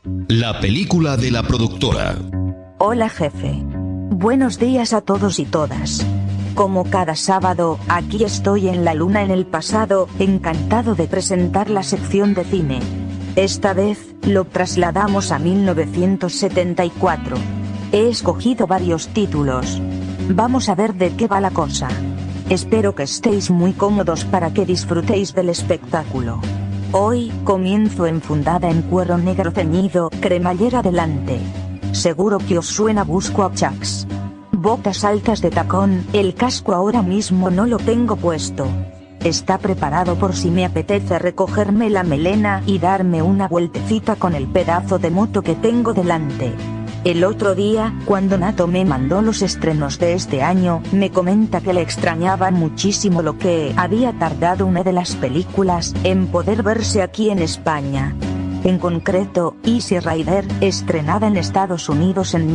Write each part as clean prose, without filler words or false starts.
La película de la productora. Hola, jefe. Buenos días a todos y todas. Como cada sábado, aquí estoy en La Luna en el pasado, encantado de presentar la sección de cine. Esta vez, lo trasladamos a 1974. He escogido varios títulos. Vamos a ver de qué va la cosa. Espero que estéis muy cómodos para que disfrutéis del espectáculo. Hoy, comienzo enfundada en cuero negro ceñido, cremallera delante. Seguro que os suena Busco a Chucks. Botas altas de tacón, el casco ahora mismo no lo tengo puesto. Está preparado por si me apetece recogerme la melena y darme una vueltecita con el pedazo de moto que tengo delante. El otro día, cuando Nato me mandó los estrenos de este año, me comenta que le extrañaba muchísimo lo que había tardado una de las películas en poder verse aquí en España. En concreto, Easy Rider, estrenada en Estados Unidos en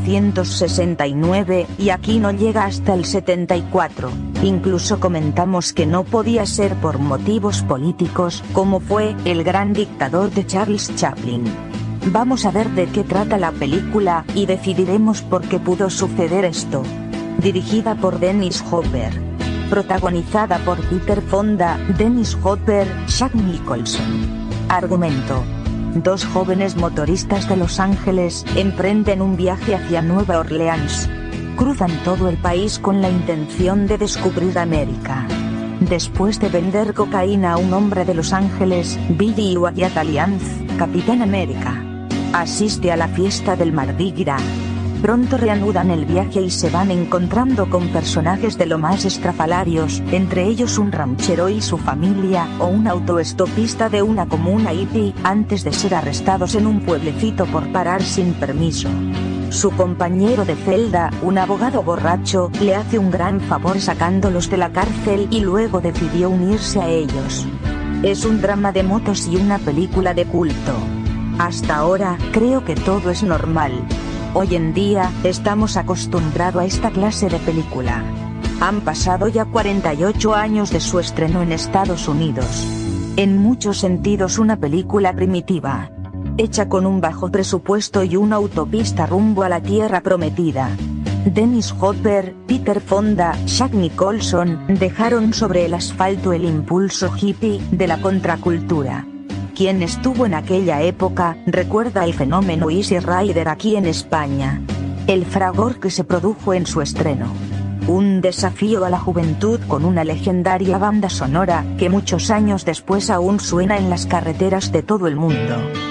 1969, y aquí no llega hasta el 74. Incluso comentamos que no podía ser por motivos políticos, como fue El gran dictador de Charles Chaplin. Vamos a ver de qué trata la película, y decidiremos por qué pudo suceder esto. Dirigida por Dennis Hopper. Protagonizada por Peter Fonda, Dennis Hopper, Jack Nicholson. Argumento. Dos jóvenes motoristas de Los Ángeles emprenden un viaje hacia Nueva Orleans. Cruzan todo el país con la intención de descubrir América. Después de vender cocaína a un hombre de Los Ángeles, Billy Wyatt Alliance, Capitán América, asiste a la fiesta del Mardi Gras. Pronto reanudan el viaje y se van encontrando con personajes de lo más estrafalarios, entre ellos un ranchero y su familia, o un autoestopista de una comuna hippie, antes de ser arrestados en un pueblecito por parar sin permiso. Su compañero de celda, un abogado borracho, le hace un gran favor sacándolos de la cárcel y luego decidió unirse a ellos. Es un drama de motos y una película de culto. Hasta ahora, creo que todo es normal. Hoy en día, estamos acostumbrados a esta clase de película. Han pasado ya 48 años de su estreno en Estados Unidos. En muchos sentidos una película primitiva. Hecha con un bajo presupuesto y una autopista rumbo a la tierra prometida. Dennis Hopper, Peter Fonda, Jack Nicholson, dejaron sobre el asfalto el impulso hippie de la contracultura. Quien estuvo en aquella época, recuerda el fenómeno Easy Rider aquí en España. El fragor que se produjo en su estreno. Un desafío a la juventud con una legendaria banda sonora, que muchos años después aún suena en las carreteras de todo el mundo.